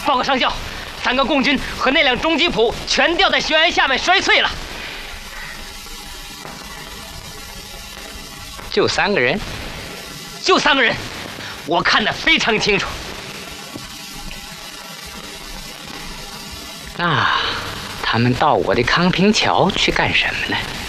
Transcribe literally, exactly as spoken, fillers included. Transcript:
报告上校，三个共军和那辆中吉普全掉在悬崖下面摔碎了。 就三个人？ 就三个人，我看得非常清楚。 那他们到我的康平桥去干什么呢？